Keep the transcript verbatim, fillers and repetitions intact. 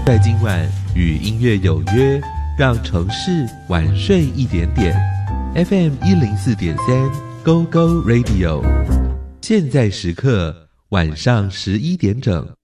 在今晚与音乐有约，让城市晚睡一点点。 F M 一零四点三 Go Go Radio， 现在时刻晚上十一点整。